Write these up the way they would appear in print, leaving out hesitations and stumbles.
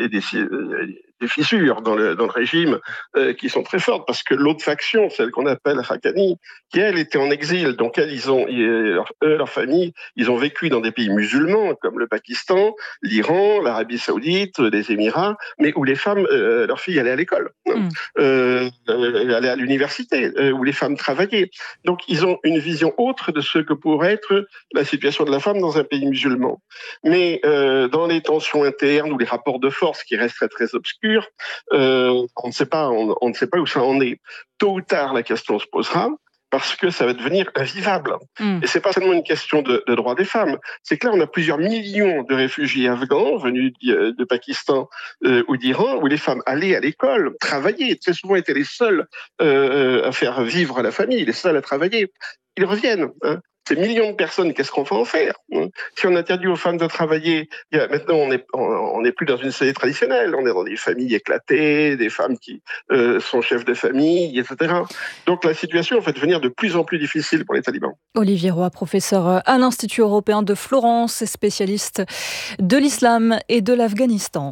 des fissures dans le régime qui sont très fortes, parce que l'autre faction, celle qu'on appelle Haqqani, qui elle était en exil, donc leur famille, ils ont vécu dans des pays musulmans comme le Pakistan, l'Iran, l'Arabie Saoudite, les Émirats, mais où les femmes, leurs filles allaient à l'école, allaient à l'université, où les femmes travaillaient. Donc ils ont une vision autre de ce que pourrait être la situation de la femme dans un pays musulman. Mais dans les tensions internes ou les rapports de force qui restent très, très obscurs, on ne sait pas où ça en est. Tôt ou tard, la question se posera, parce que ça va devenir invivable. Et c'est pas seulement une question de droits des femmes. C'est que là, on a plusieurs millions de réfugiés afghans venus de Pakistan ou d'Iran, où les femmes allaient à l'école, travaillaient, très souvent étaient les seules à faire vivre la famille, les seules à travailler. Ils reviennent. Ces millions de personnes, qu'est-ce qu'on va en faire ? Si on interdit aux femmes de travailler, maintenant on n'est plus dans une société traditionnelle, on est dans des familles éclatées, des femmes qui sont chefs de famille, etc. Donc la situation va devenir de plus en plus difficile pour les talibans. Olivier Roy, professeur à l'Institut européen de Florence et spécialiste de l'islam et de l'Afghanistan.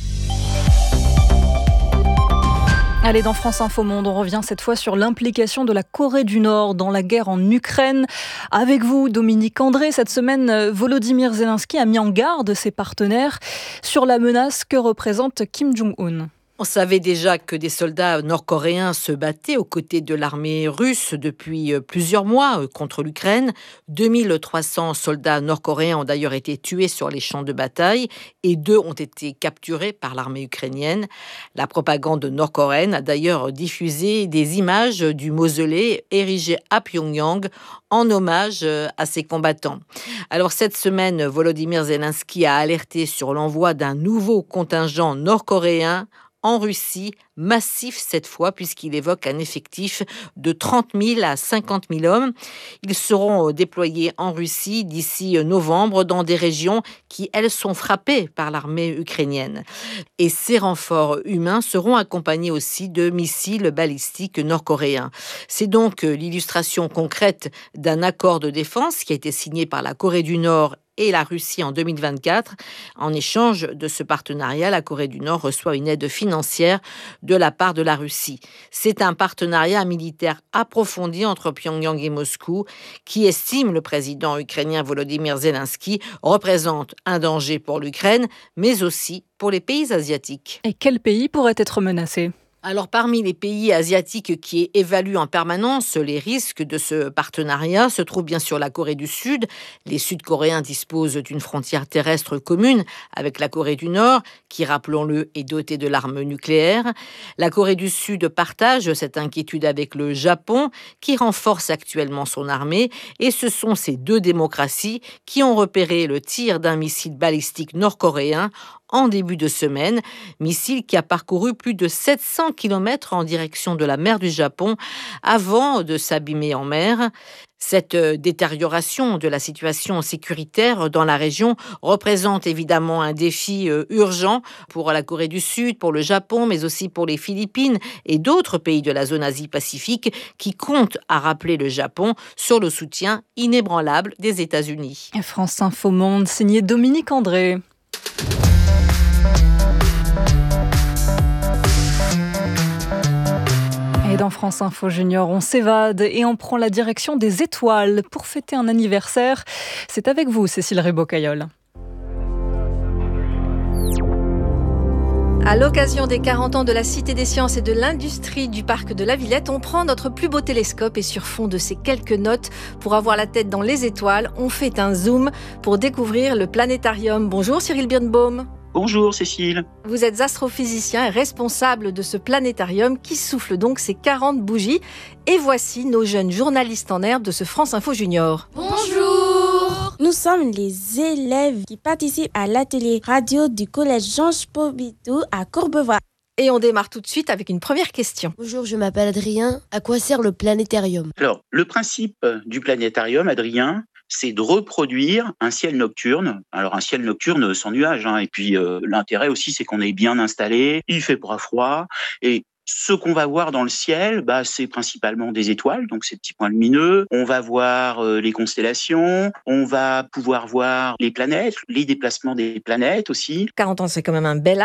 Allez, dans France Info Monde, on revient cette fois sur l'implication de la Corée du Nord dans la guerre en Ukraine. Avec vous, Dominique André, cette semaine, Volodymyr Zelensky a mis en garde ses partenaires sur la menace que représente Kim Jong-un. On savait déjà que des soldats nord-coréens se battaient aux côtés de l'armée russe depuis plusieurs mois contre l'Ukraine. 2300 soldats nord-coréens ont d'ailleurs été tués sur les champs de bataille et 2 ont été capturés par l'armée ukrainienne. La propagande nord-coréenne a d'ailleurs diffusé des images du mausolée érigé à Pyongyang en hommage à ces combattants. Alors cette semaine, Volodymyr Zelensky a alerté sur l'envoi d'un nouveau contingent nord-coréen en Russie, massif cette fois, puisqu'il évoque un effectif de 30 000 à 50 000 hommes. Ils seront déployés en Russie d'ici novembre dans des régions qui, elles, sont frappées par l'armée ukrainienne. Et ces renforts humains seront accompagnés aussi de missiles balistiques nord-coréens. C'est donc l'illustration concrète d'un accord de défense qui a été signé par la Corée du Nord et la Russie en 2024. En échange de ce partenariat, la Corée du Nord reçoit une aide financière de la part de la Russie. C'est un partenariat militaire approfondi entre Pyongyang et Moscou qui estime le président ukrainien Volodymyr Zelensky représente un danger pour l'Ukraine, mais aussi pour les pays asiatiques. Et quel pays pourrait être menacé ? Alors, parmi les pays asiatiques qui évaluent en permanence les risques de ce partenariat se trouve bien sûr la Corée du Sud. Les Sud-Coréens disposent d'une frontière terrestre commune avec la Corée du Nord, qui, rappelons-le, est dotée de l'arme nucléaire. La Corée du Sud partage cette inquiétude avec le Japon, qui renforce actuellement son armée. Et ce sont ces 2 démocraties qui ont repéré le tir d'un missile balistique nord-coréen en début de semaine, missile qui a parcouru plus de 700 km en direction de la mer du Japon avant de s'abîmer en mer. Cette détérioration de la situation sécuritaire dans la région représente évidemment un défi urgent pour la Corée du Sud, pour le Japon, mais aussi pour les Philippines et d'autres pays de la zone Asie-Pacifique qui comptent à rappeler le Japon sur le soutien inébranlable des États-Unis. France Info Monde, signé Dominique André. Et dans France Info Junior, on s'évade et on prend la direction des étoiles pour fêter un anniversaire. C'est avec vous, Cécile Ribaud-Caillol. À l'occasion des 40 ans de la Cité des Sciences et de l'Industrie du Parc de la Villette, on prend notre plus beau télescope et sur fond de ces quelques notes, pour avoir la tête dans les étoiles, on fait un zoom pour découvrir le planétarium. Bonjour Cyril Birnbaum. Bonjour Cécile. Vous êtes astrophysicien et responsable de ce planétarium qui souffle donc ses 40 bougies. Et voici nos jeunes journalistes en herbe de ce France Info Junior. Bonjour. Nous sommes les élèves qui participent à l'atelier radio du collège Georges Pompidou à Courbevoie. Et on démarre tout de suite avec une première question. Bonjour, je m'appelle Adrien. À quoi sert le planétarium ? Alors, le principe du planétarium, Adrien, c'est de reproduire un ciel nocturne. Alors un ciel nocturne sans nuages, Et puis l'intérêt aussi, c'est qu'on est bien installé, il fait pas froid. Et ce qu'on va voir dans le ciel, c'est principalement des étoiles, donc ces petits points lumineux. On va voir les constellations, on va pouvoir voir les planètes, les déplacements des planètes aussi. 40 ans, c'est quand même un bel